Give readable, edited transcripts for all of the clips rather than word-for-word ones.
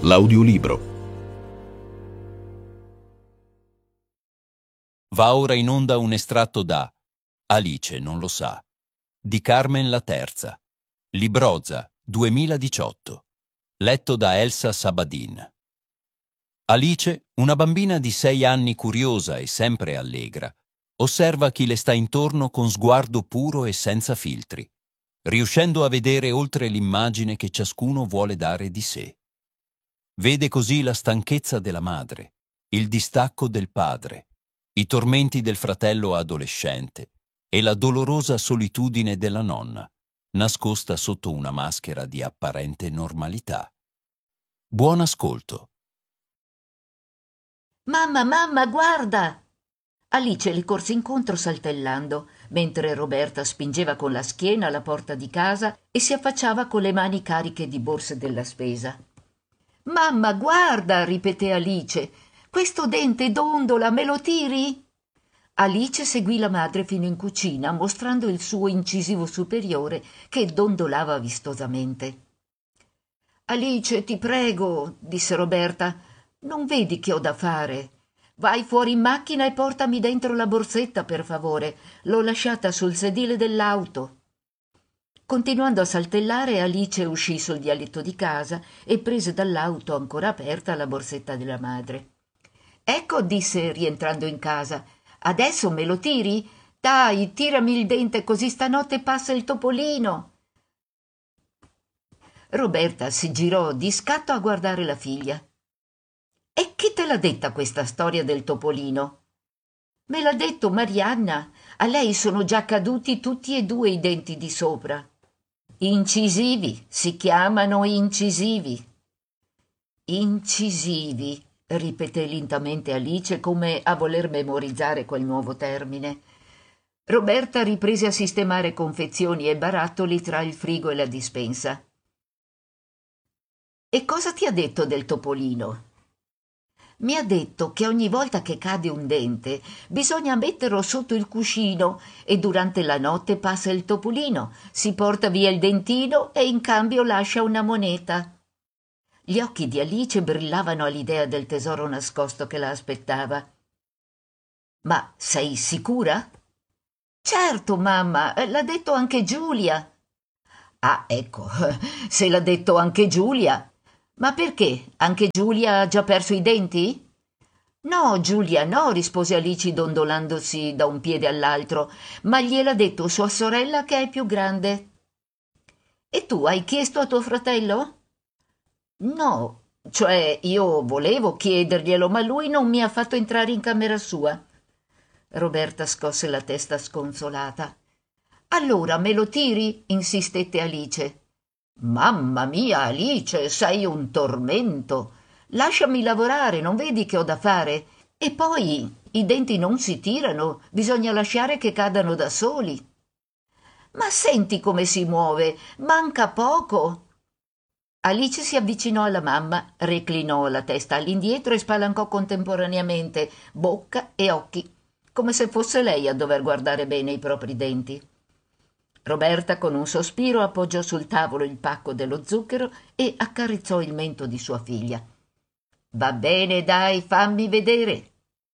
l'audiolibro. Va ora in onda un estratto da Alice non lo sa, di Carmen Laterza, Libroza 2018, letto da Elsa Sabadin. Alice, una bambina di 6 anni curiosa e sempre allegra, osserva chi le sta intorno con sguardo puro e senza filtri, riuscendo a vedere oltre l'immagine che ciascuno vuole dare di sé. Vede così la stanchezza della madre, il distacco del padre, i tormenti del fratello adolescente e la dolorosa solitudine della nonna, nascosta sotto una maschera di apparente normalità. Buon ascolto. Mamma, mamma, guarda! Alice le corse incontro saltellando, mentre Roberta spingeva con la schiena la porta di casa e si affacciava con le mani cariche di borse della spesa. Mamma, guarda! Ripeté Alice. Questo dente dondola, me lo tiri? Alice seguì la madre fino in cucina, mostrando il suo incisivo superiore che dondolava vistosamente. Alice, ti prego, disse Roberta, non vedi che ho da fare? Vai fuori in macchina e portami dentro la borsetta, per favore. L'ho lasciata sul sedile dell'auto. Continuando a saltellare, Alice uscì sul vialetto di casa e prese dall'auto ancora aperta la borsetta della madre. Ecco, disse rientrando in casa, adesso me lo tiri? Dai, tirami il dente così stanotte passa il topolino. Roberta si girò di scatto a guardare la figlia. E chi te l'ha detta questa storia del topolino? Me l'ha detto Marianna. A lei sono già caduti tutti e due i denti di sopra. Incisivi, si chiamano incisivi. Incisivi, ripeté lentamente Alice come a voler memorizzare quel nuovo termine. Roberta riprese a sistemare confezioni e barattoli tra il frigo e la dispensa. E cosa ti ha detto del topolino? Mi ha detto che ogni volta che cade un dente bisogna metterlo sotto il cuscino e durante la notte passa il topolino, si porta via il dentino e in cambio lascia una moneta. Gli occhi di Alice brillavano all'idea del tesoro nascosto che la aspettava. Ma sei sicura? Certo, mamma, l'ha detto anche Giulia. Ah, ecco, se l'ha detto anche Giulia. Ma perché? Anche Giulia ha già perso i denti? No, Giulia, no, rispose Alice dondolandosi da un piede all'altro, ma gliel'ha detto sua sorella che è più grande. E tu hai chiesto a tuo fratello? No, cioè io volevo chiederglielo, ma lui non mi ha fatto entrare in camera sua. Roberta scosse la testa sconsolata. Allora me lo tiri? Insistette Alice. Mamma mia, Alice, sei un tormento. Lasciami lavorare, non vedi che ho da fare? E poi i denti non si tirano, bisogna lasciare che cadano da soli. Ma senti come si muove, manca poco. Alice si avvicinò alla mamma, reclinò la testa all'indietro e spalancò contemporaneamente bocca e occhi, come se fosse lei a dover guardare bene i propri denti. Roberta con un sospiro appoggiò sul tavolo il pacco dello zucchero e accarezzò il mento di sua figlia. Va bene, dai, fammi vedere.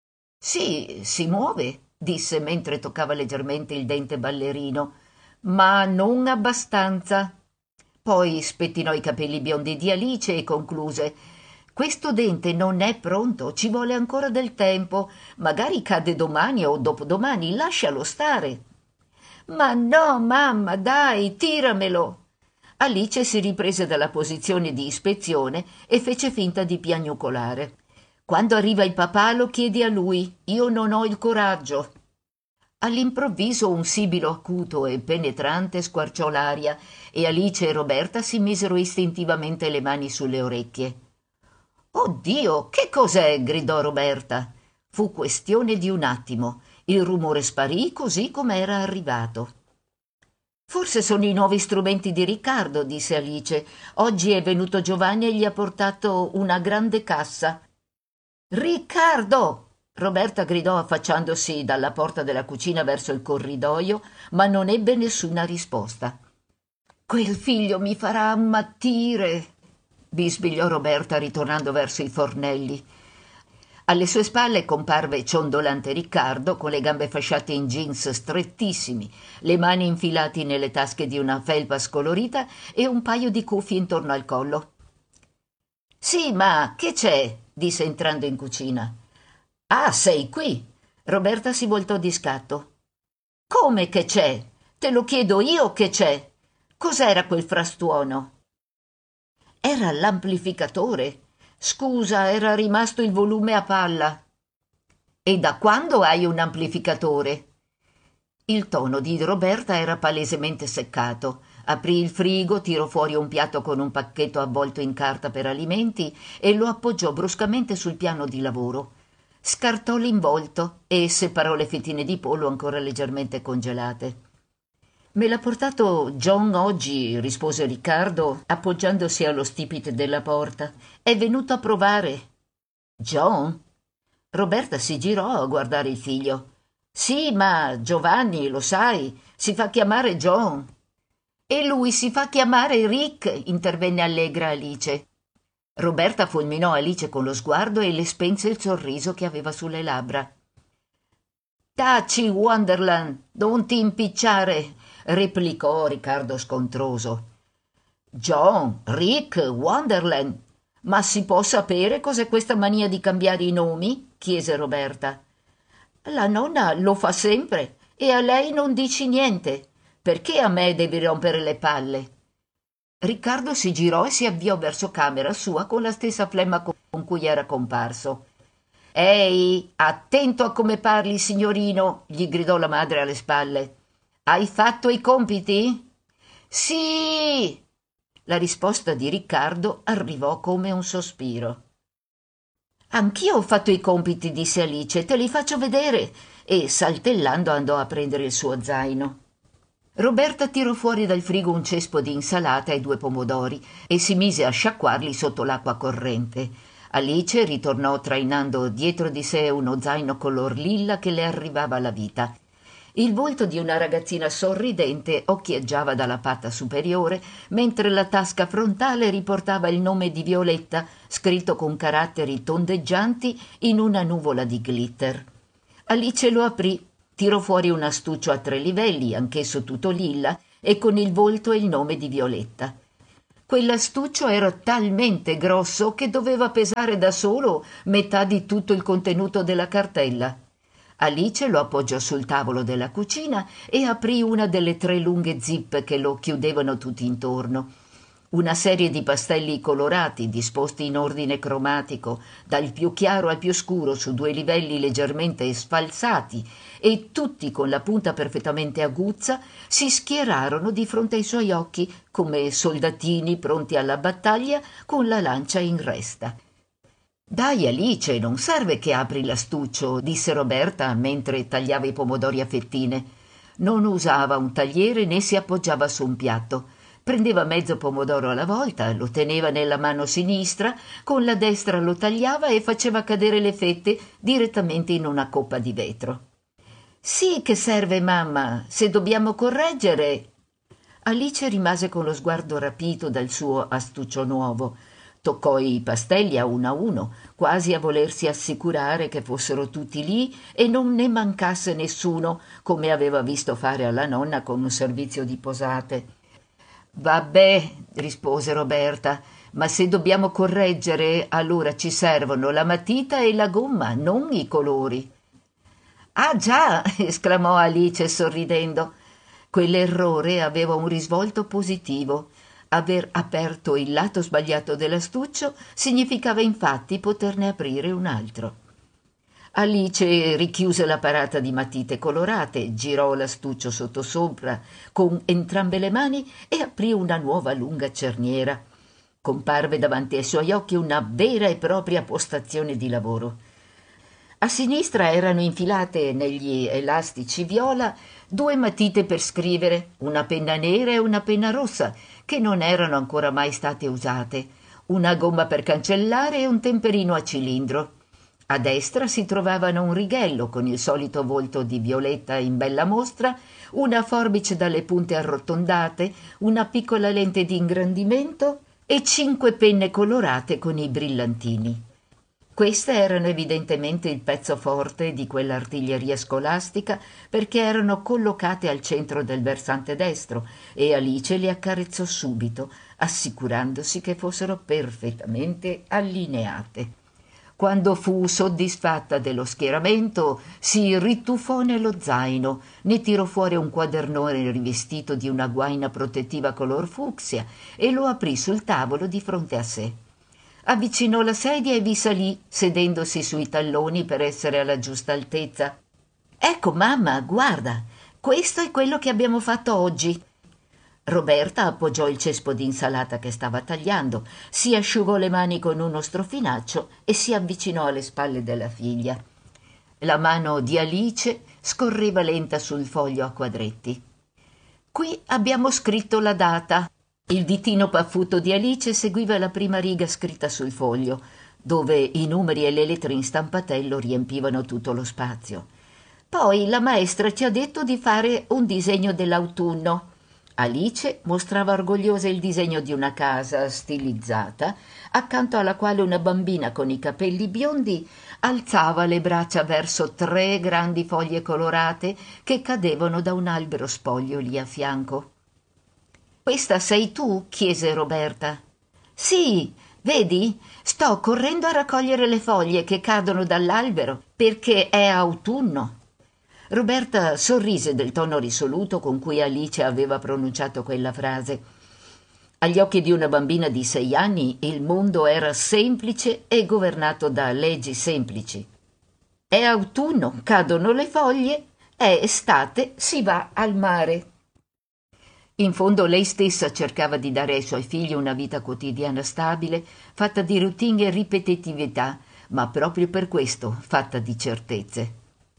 Sì, si muove, disse mentre toccava leggermente il dente ballerino, ma non abbastanza. Poi spettinò i capelli biondi di Alice e concluse: questo dente non è pronto, ci vuole ancora del tempo, magari cade domani o dopodomani, lascialo stare. Ma no, mamma, dai, tiramelo. Alice si riprese dalla posizione di ispezione e fece finta di piagnucolare. Quando arriva il papà lo chiedi a lui, io non ho il coraggio. All'improvviso un sibilo acuto e penetrante squarciò l'aria e Alice e Roberta si misero istintivamente le mani sulle orecchie. Oh Dio, che cos'è? Gridò Roberta. Fu questione di un attimo. Il rumore sparì così come era arrivato. Forse sono i nuovi strumenti di Riccardo, disse Alice. Oggi è venuto Giovanni e gli ha portato una grande cassa. Riccardo! Roberta gridò affacciandosi dalla porta della cucina verso il corridoio, ma non ebbe nessuna risposta. Quel figlio mi farà ammattire. bisbigliò Roberta ritornando verso i fornelli. Alle sue spalle comparve ciondolante Riccardo con le gambe fasciate in jeans strettissimi, le mani infilati nelle tasche di una felpa scolorita e un paio di cuffie intorno al collo. «Sì, ma che c'è?» disse entrando in cucina. «Ah, sei qui!» Roberta si voltò di scatto. «Come che c'è? Te lo chiedo io che c'è! Cos'era quel frastuono?» «Era l'amplificatore. Scusa, era rimasto il volume a palla». «E da quando hai un amplificatore?» Il tono di Roberta era palesemente seccato. Aprì il frigo, tirò fuori un piatto con un pacchetto avvolto in carta per alimenti e lo appoggiò bruscamente sul piano di lavoro. Scartò l'involto e separò le fettine di pollo ancora leggermente congelate. «Me l'ha portato John oggi», rispose Riccardo, appoggiandosi allo stipite della porta. «È venuto a provare». «John?» Roberta si girò a guardare il figlio. «Sì, ma Giovanni, lo sai, si fa chiamare John». «E lui si fa chiamare Rick», intervenne allegra Alice. Roberta fulminò Alice con lo sguardo e le spense il sorriso che aveva sulle labbra. «Taci, Wonderland, non ti impicciare», replicò Riccardo scontroso. «John, Rick, Wonderland, ma si può sapere cos'è questa mania di cambiare i nomi?» chiese Roberta. «La nonna lo fa sempre e a lei non dici niente. Perché a me devi rompere le palle?» Riccardo si girò e si avviò verso camera sua con la stessa flemma con cui era comparso. «Ehi, attento a come parli, signorino!» gli gridò la madre alle spalle. «Hai fatto i compiti?» «Sì!» La risposta di Riccardo arrivò come un sospiro. «Anch'io ho fatto i compiti», disse Alice, «te li faccio vedere», e saltellando andò a prendere il suo zaino. Roberta tirò fuori dal frigo un cespo di insalata e 2 pomodori e si mise a sciacquarli sotto l'acqua corrente. Alice ritornò trainando dietro di sé uno zaino color lilla che le arrivava alla vita. Il volto di una ragazzina sorridente occhieggiava dalla patta superiore, mentre la tasca frontale riportava il nome di Violetta, scritto con caratteri tondeggianti in una nuvola di glitter. Alice lo aprì, tirò fuori un astuccio a 3 livelli, anch'esso tutto lilla, e con il volto e il nome di Violetta. Quell'astuccio era talmente grosso che doveva pesare da solo metà di tutto il contenuto della cartella. Alice lo appoggiò sul tavolo della cucina e aprì una delle 3 lunghe zip che lo chiudevano tutti intorno. Una serie di pastelli colorati disposti in ordine cromatico, dal più chiaro al più scuro su 2 livelli leggermente sfalsati e tutti con la punta perfettamente aguzza, si schierarono di fronte ai suoi occhi come soldatini pronti alla battaglia con la lancia in resta. «Dai, Alice, non serve che apri l'astuccio», disse Roberta mentre tagliava i pomodori a fettine. Non usava un tagliere né si appoggiava su un piatto. Prendeva mezzo pomodoro alla volta, lo teneva nella mano sinistra, con la destra lo tagliava e faceva cadere le fette direttamente in una coppa di vetro. «Sì che serve, mamma, se dobbiamo correggere». Alice rimase con lo sguardo rapito dal suo astuccio nuovo. Toccò i pastelli a uno, quasi a volersi assicurare che fossero tutti lì e non ne mancasse nessuno, come aveva visto fare alla nonna con un servizio di posate. «Vabbè», rispose Roberta, «ma se dobbiamo correggere, allora ci servono la matita e la gomma, non i colori». «Ah già!» esclamò Alice sorridendo. Quell'errore aveva un risvolto positivo. Aver aperto il lato sbagliato dell'astuccio significava infatti poterne aprire un altro. Alice richiuse la parata di matite colorate, girò l'astuccio sottosopra con entrambe le mani e aprì una nuova lunga cerniera. Comparve davanti ai suoi occhi una vera e propria postazione di lavoro. A sinistra erano infilate negli elastici viola 2 matite per scrivere, una penna nera e una penna rossa, che non erano ancora mai state usate, una gomma per cancellare e un temperino a cilindro. A destra si trovavano un righello con il solito volto di Violetta in bella mostra, una forbice dalle punte arrotondate, una piccola lente di ingrandimento e 5 penne colorate con i brillantini. Queste erano evidentemente il pezzo forte di quell'artiglieria scolastica, perché erano collocate al centro del versante destro, e Alice le accarezzò subito, assicurandosi che fossero perfettamente allineate. Quando fu soddisfatta dello schieramento, si rituffò nello zaino, ne tirò fuori un quadernone rivestito di una guaina protettiva color fucsia e lo aprì sul tavolo di fronte a sé. Avvicinò la sedia e vi salì, sedendosi sui talloni per essere alla giusta altezza. «Ecco, mamma, guarda, questo è quello che abbiamo fatto oggi». Roberta appoggiò il cespo di insalata che stava tagliando, si asciugò le mani con uno strofinaccio e si avvicinò alle spalle della figlia. La mano di Alice scorreva lenta sul foglio a quadretti. «Qui abbiamo scritto la data». Il ditino paffuto di Alice seguiva la prima riga scritta sul foglio, dove i numeri e le lettere in stampatello riempivano tutto lo spazio. «Poi la maestra ci ha detto di fare un disegno dell'autunno». Alice mostrava orgogliosa il disegno di una casa stilizzata, accanto alla quale una bambina con i capelli biondi alzava le braccia verso 3 grandi foglie colorate che cadevano da un albero spoglio lì a fianco. «Questa sei tu?» chiese Roberta. «Sì, vedi? Sto correndo a raccogliere le foglie che cadono dall'albero perché è autunno». Roberta sorrise del tono risoluto con cui Alice aveva pronunciato quella frase. Agli occhi di una bambina di 6 anni il mondo era semplice e governato da leggi semplici. È autunno, cadono le foglie, è estate, si va al mare. In fondo lei stessa cercava di dare ai suoi figli una vita quotidiana stabile, fatta di routine e ripetitività, ma proprio per questo fatta di certezze.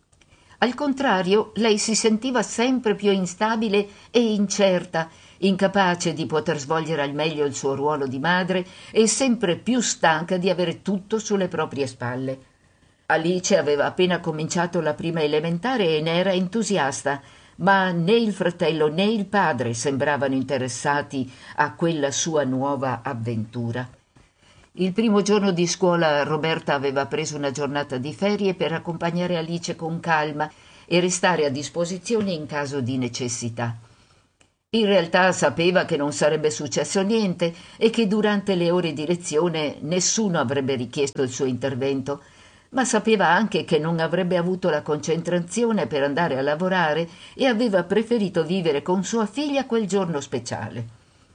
Al contrario, lei si sentiva sempre più instabile e incerta, incapace di poter svolgere al meglio il suo ruolo di madre e sempre più stanca di avere tutto sulle proprie spalle. Alice aveva appena cominciato la prima elementare e ne era entusiasta, ma né il fratello né il padre sembravano interessati a quella sua nuova avventura. Il primo giorno di scuola Roberta aveva preso una giornata di ferie per accompagnare Alice con calma e restare a disposizione in caso di necessità. In realtà sapeva che non sarebbe successo niente e che durante le ore di lezione nessuno avrebbe richiesto il suo intervento, ma sapeva anche che non avrebbe avuto la concentrazione per andare a lavorare e aveva preferito vivere con sua figlia quel giorno speciale.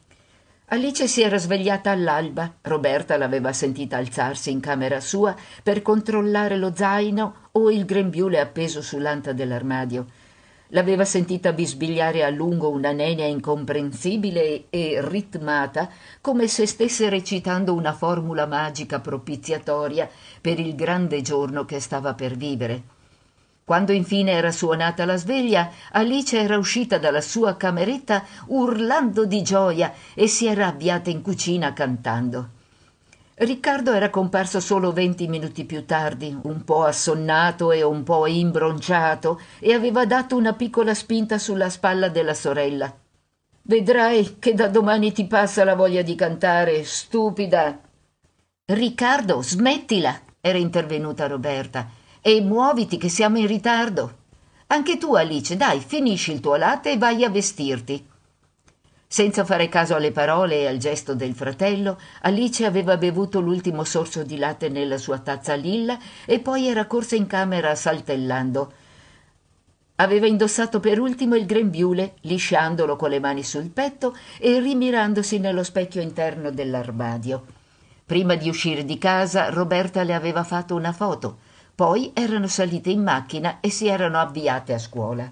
Alice si era svegliata all'alba. Roberta l'aveva sentita alzarsi in camera sua per controllare lo zaino o il grembiule appeso sull'anta dell'armadio. L'aveva sentita bisbigliare a lungo una nenia incomprensibile e ritmata, come se stesse recitando una formula magica propiziatoria per il grande giorno che stava per vivere. Quando infine era suonata la sveglia, Alice era uscita dalla sua cameretta urlando di gioia e si era avviata in cucina cantando. Riccardo era comparso solo 20 minuti più tardi, un po' assonnato e un po' imbronciato, e aveva dato una piccola spinta sulla spalla della sorella. «Vedrai che da domani ti passa la voglia di cantare, stupida!» «Riccardo, smettila!» era intervenuta Roberta. «E muoviti che siamo in ritardo. Anche tu, Alice, dai, finisci il tuo latte e vai a vestirti». Senza fare caso alle parole e al gesto del fratello, Alice aveva bevuto l'ultimo sorso di latte nella sua tazza lilla e poi era corsa in camera saltellando. Aveva indossato per ultimo il grembiule, lisciandolo con le mani sul petto e rimirandosi nello specchio interno dell'armadio. Prima di uscire di casa, Roberta le aveva fatto una foto. Poi erano salite in macchina e si erano avviate a scuola.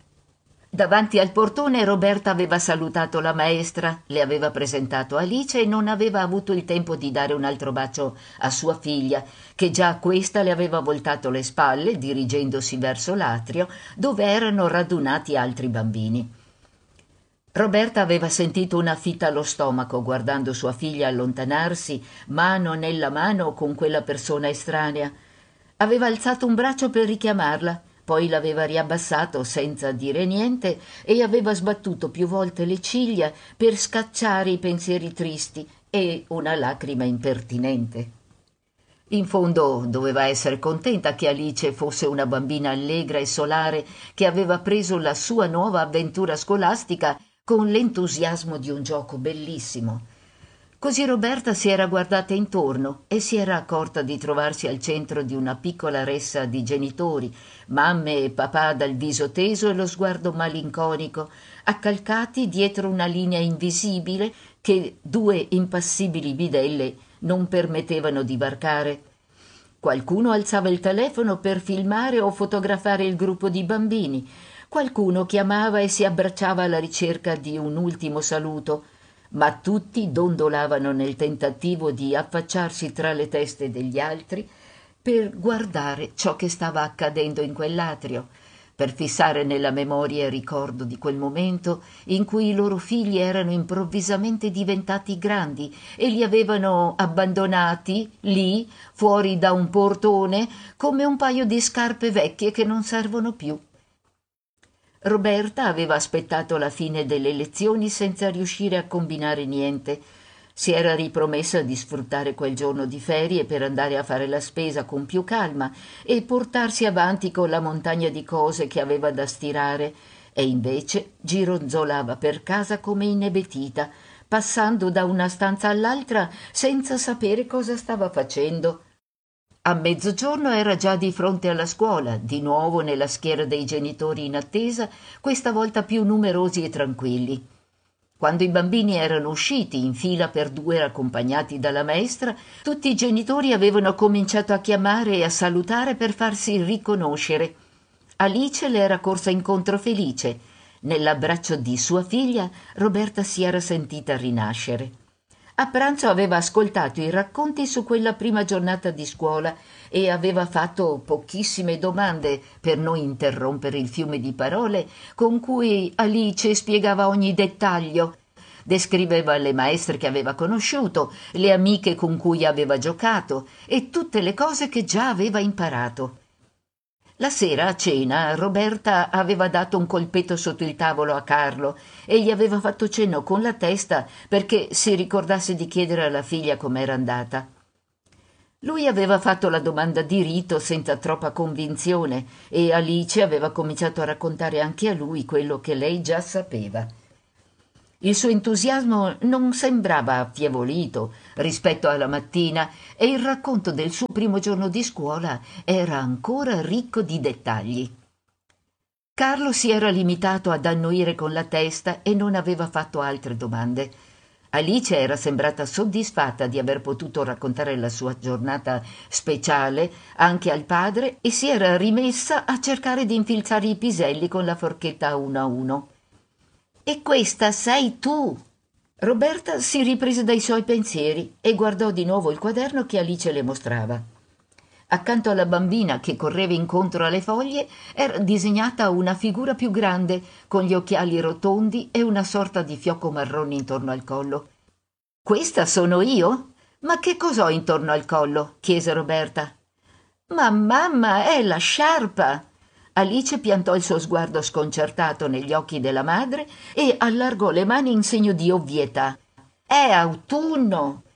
Davanti al portone Roberta aveva salutato la maestra, le aveva presentato Alice e non aveva avuto il tempo di dare un altro bacio a sua figlia, che già questa le aveva voltato le spalle, dirigendosi verso l'atrio, dove erano radunati altri bambini. Roberta aveva sentito una fitta allo stomaco guardando sua figlia allontanarsi, mano nella mano con quella persona estranea. Aveva alzato un braccio per richiamarla, poi l'aveva riabbassato senza dire niente e aveva sbattuto più volte le ciglia per scacciare i pensieri tristi e una lacrima impertinente. In fondo doveva essere contenta che Alice fosse una bambina allegra e solare che aveva preso la sua nuova avventura scolastica con l'entusiasmo di un gioco bellissimo. Così Roberta si era guardata intorno e si era accorta di trovarsi al centro di una piccola ressa di genitori, mamme e papà dal viso teso e lo sguardo malinconico, accalcati dietro una linea invisibile che due impassibili bidelle non permettevano di varcare. Qualcuno alzava il telefono per filmare o fotografare il gruppo di bambini, qualcuno chiamava e si abbracciava alla ricerca di un ultimo saluto, ma tutti dondolavano nel tentativo di affacciarsi tra le teste degli altri per guardare ciò che stava accadendo in quell'atrio, per fissare nella memoria il ricordo di quel momento in cui i loro figli erano improvvisamente diventati grandi e li avevano abbandonati lì, fuori da un portone, come un paio di scarpe vecchie che non servono più. Roberta aveva aspettato la fine delle lezioni senza riuscire a combinare niente. Si era ripromessa di sfruttare quel giorno di ferie per andare a fare la spesa con più calma e portarsi avanti con la montagna di cose che aveva da stirare, e invece gironzolava per casa come inebetita, passando da una stanza all'altra senza sapere cosa stava facendo. A mezzogiorno era già di fronte alla scuola, di nuovo nella schiera dei genitori in attesa, questa volta più numerosi e tranquilli. Quando i bambini erano usciti in fila per due accompagnati dalla maestra, tutti i genitori avevano cominciato a chiamare e a salutare per farsi riconoscere. Alice le era corsa incontro felice. Nell'abbraccio di sua figlia, Roberta si era sentita rinascere. A pranzo aveva ascoltato i racconti su quella prima giornata di scuola e aveva fatto pochissime domande per non interrompere il fiume di parole con cui Alice spiegava ogni dettaglio. Descriveva le maestre che aveva conosciuto, le amiche con cui aveva giocato e tutte le cose che già aveva imparato. La sera a cena Roberta aveva dato un colpetto sotto il tavolo a Carlo e gli aveva fatto cenno con la testa perché si ricordasse di chiedere alla figlia com'era andata. Lui aveva fatto la domanda di rito senza troppa convinzione e Alice aveva cominciato a raccontare anche a lui quello che lei già sapeva. Il suo entusiasmo non sembrava affievolito rispetto alla mattina e il racconto del suo primo giorno di scuola era ancora ricco di dettagli. Carlo si era limitato ad annuire con la testa e non aveva fatto altre domande. Alice era sembrata soddisfatta di aver potuto raccontare la sua giornata speciale anche al padre e si era rimessa a cercare di infilzare i piselli con la forchetta a uno. «E questa sei tu!» Roberta si riprese dai suoi pensieri e guardò di nuovo il quaderno che Alice le mostrava. Accanto alla bambina che correva incontro alle foglie era disegnata una figura più grande con gli occhiali rotondi e una sorta di fiocco marrone intorno al collo. «Questa sono io? Ma che cos'ho intorno al collo?» chiese Roberta. «Ma mamma, è la sciarpa!» Alice piantò il suo sguardo sconcertato negli occhi della madre e allargò le mani in segno di ovvietà. «È autunno!»